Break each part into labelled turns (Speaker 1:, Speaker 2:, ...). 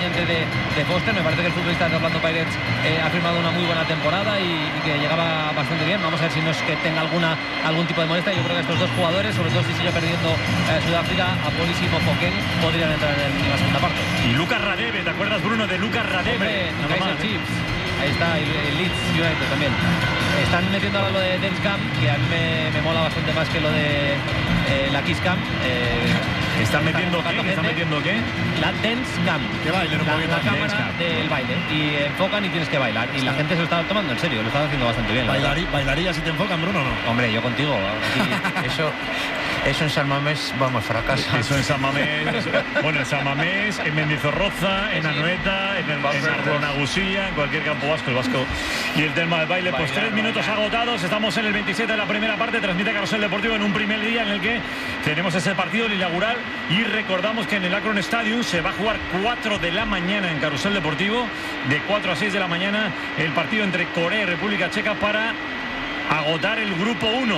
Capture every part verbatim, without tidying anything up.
Speaker 1: acompañante de, de Foster. Me parece que el futbolista de Orlando Pirates eh, ha firmado una muy buena temporada y, y que llegaba bastante bien. Vamos a ver si no es que tenga alguna algún tipo de molestia. Yo creo que estos dos jugadores, sobre todo si sigue perdiendo eh, Sudáfrica, Apolis y Mofoken, podrían entrar en, en la segunda parte.
Speaker 2: Y Lucas Radebe, ¿te acuerdas, Bruno, de Lucas Radebe?
Speaker 1: No Kaiser Chiefs. Ahí está, el, el Leeds United también. Están metiendo ahora lo de Dance Camp, que a mí me, me mola bastante más que lo de eh, la Kiss Camp. Eh,
Speaker 2: ¿Están metiendo qué? ¿Están metiendo qué?
Speaker 1: La Dance Camp.
Speaker 3: Que bailen un
Speaker 1: la,
Speaker 3: poquito.
Speaker 1: La cámara del baile. Y enfocan y tienes que bailar. Y la gente se lo está tomando en serio, lo están haciendo bastante bien.
Speaker 3: Bailarí, ¿Bailarías si te enfocan, Bruno, no?
Speaker 1: Hombre, yo contigo. Aquí,
Speaker 4: eso... Eso en San Mamés, vamos, fracasa.
Speaker 2: Eso en San Mamés, bueno, en San Mamés, en Mendizorroza, en Anoeta, en, el, en Arronagusía, en cualquier campo vasco, el vasco. Y el tema del baile, pues tres minutos agotados, estamos en el veintisiete de la primera parte, transmite Carrusel Deportivo en un primer día en el que tenemos ese partido, el inaugural, y recordamos que en el Akron Stadium se va a jugar cuatro de la mañana en Carrusel Deportivo, de cuatro a seis de la mañana, el partido entre Corea y República Checa para agotar el grupo uno.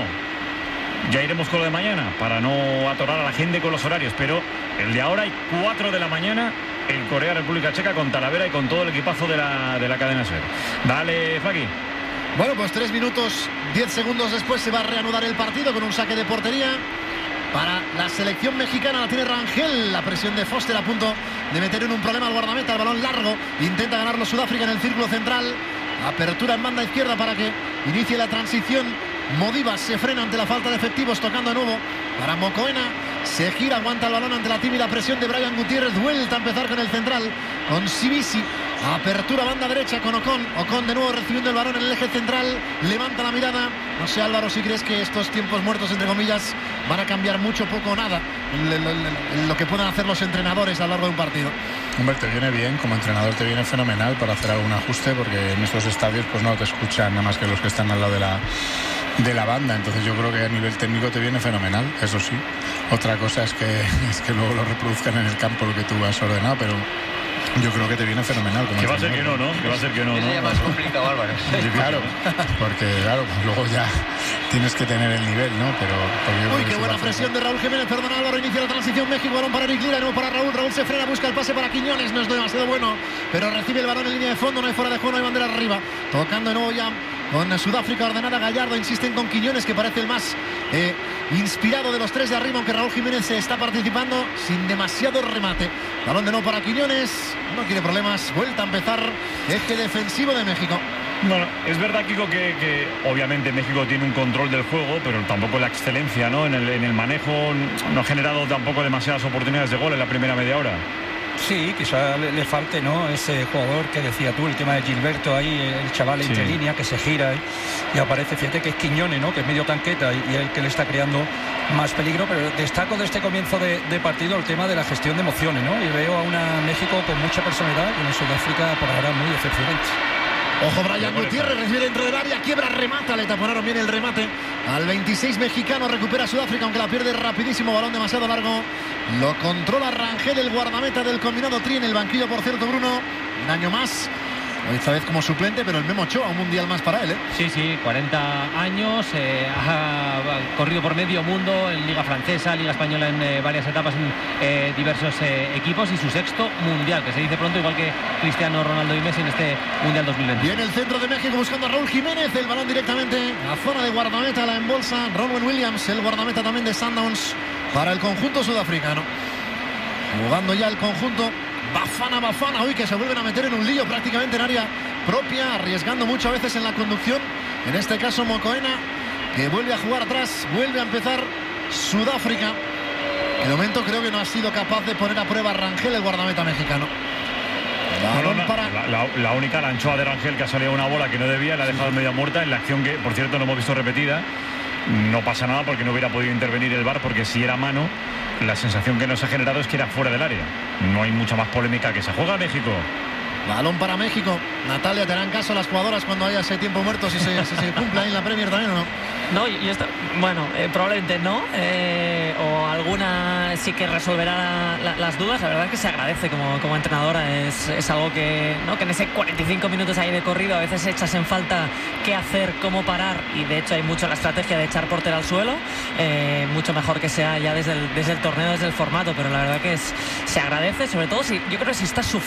Speaker 2: Ya iremos con lo de mañana para no atorar a la gente con los horarios, pero el de ahora hay cuatro de la mañana, el Corea-República Checa con Talavera y con todo el equipazo de la, de la cadena SER. Dale, Faki.
Speaker 3: Bueno, pues tres minutos, diez segundos después se va a reanudar el partido con un saque de portería para la selección mexicana. La tiene Rangel, la presión de Foster a punto de meter en un problema al guardameta, el balón largo, intenta ganarlo Sudáfrica en el círculo central, apertura en banda izquierda para que inicie la transición. Modivas se frena ante la falta de efectivos, tocando de nuevo para Mokoena, se gira, aguanta el balón ante la tímida presión de Brian Gutiérrez, vuelta a empezar con el central, con Sibisi, apertura banda derecha con Ocon, Ocon de nuevo recibiendo el balón en el eje central, levanta la mirada. No sé, Álvaro, si crees que estos tiempos muertos, entre comillas, van a cambiar mucho, poco o nada lo, lo, lo que puedan hacer los entrenadores a lo largo de un partido.
Speaker 5: Hombre, te viene bien, como entrenador te viene fenomenal para hacer algún ajuste, porque en estos estadios pues no te escuchan nada más que los que están al lado de la de la banda, entonces yo creo que a nivel técnico te viene fenomenal, eso sí. Otra cosa es que, es que luego lo reproduzcan en el campo lo que tú has ordenado, pero yo creo que te viene fenomenal.
Speaker 2: Que va a ser que no, ¿no? Que va a ser que no, ¿no?
Speaker 4: Eso ya más complicado, Álvaro.
Speaker 5: Sí, claro, porque claro, pues luego ya tienes que tener el nivel, ¿no? Pero
Speaker 3: uy, qué buena presión de Raúl Jiménez, perdón, Álvaro, inicia la transición México, balón para Eric Lira, nuevo para Raúl, Raúl se frena, busca el pase para Quiñones, no es demasiado bueno, pero recibe el balón en línea de fondo, no hay fuera de juego, no hay bandera arriba, tocando de nuevo ya con Sudáfrica ordenada. Gallardo, insisten con Quiñones, que parece el más eh, inspirado de los tres de arriba, aunque Raúl Jiménez se está participando sin demasiado remate. Balón de nuevo para Quiñones, no quiere problemas, vuelta a empezar eje defensivo de México.
Speaker 2: Bueno, es verdad, Kiko, que, que obviamente México tiene un control del juego, pero tampoco la excelencia, ¿no? En el, en el manejo no ha generado tampoco demasiadas oportunidades de gol en la primera media hora.
Speaker 6: Sí, quizá le, le falte, ¿no? Ese jugador que decía tú, el tema de Gilberto ahí, el chaval entre sí. Línea que se gira y, y aparece, fíjate que es Quiñones, ¿no? Que es medio tanqueta y, y el que le está creando más peligro, pero destaco de este comienzo de, de partido el tema de la gestión de emociones, ¿no? Y veo a una México con mucha personalidad y en Sudáfrica por ahora muy decepcionante.
Speaker 3: Ojo, Brian Gutiérrez recibe dentro del área, quiebra, remata, le taponaron bien el remate al veintiséis mexicano, recupera Sudáfrica aunque la pierde rapidísimo, balón demasiado largo, lo controla Rangel, el guardameta del combinado Tri, en el banquillo, por cierto, Bruno, un año más, esta vez como suplente, pero el Memo Ochoa, un mundial más para él, ¿eh?
Speaker 1: Sí, sí, cuarenta años, eh, ha corrido por medio mundo en Liga Francesa, Liga Española en eh, varias etapas en eh, diversos eh, equipos, y su sexto mundial, que se dice pronto, igual que Cristiano Ronaldo y Messi en este mundial dos mil veinte.
Speaker 3: Viene el centro de México buscando a Raúl Jiménez, el balón directamente a zona de guardameta, la embolsa Ronwen Williams, el guardameta también de Sundowns para el conjunto sudafricano. Jugando ya el conjunto Bafana Bafana, hoy que se vuelven a meter en un lío prácticamente en área propia, arriesgando mucho a veces en la conducción. En este caso Mokoena, que vuelve a jugar atrás, vuelve a empezar Sudáfrica. De momento creo que no ha sido capaz de poner a prueba a Rangel, el guardameta mexicano.
Speaker 2: No, no, para... la, la, la única, la anchoa de Rangel, que ha salido una bola que no debía, la ha dejado media muerta en la acción que, por cierto, no hemos visto repetida. No pasa nada porque no hubiera podido intervenir el V A R, porque si era mano, la sensación que nos ha generado es que era fuera del área. No hay mucha más polémica que se juega México.
Speaker 3: Balón para México. Natalia, ¿te harán caso las jugadoras cuando haya ese tiempo muerto, si se, si se cumple ahí en la Premier también o no?
Speaker 7: No, y esto, bueno, eh, probablemente no, eh, o alguna sí que resolverá la, la, las dudas. La verdad es que se agradece como, como entrenadora, es, es algo que, ¿no? que en ese cuarenta y cinco minutos ahí de corrido a veces echas en falta qué hacer, cómo parar, y de hecho hay mucho la estrategia de echar portero al suelo, eh, mucho mejor que sea ya desde el, desde el torneo, desde el formato, pero la verdad que es, se agradece, sobre todo si yo creo que si estás sufriendo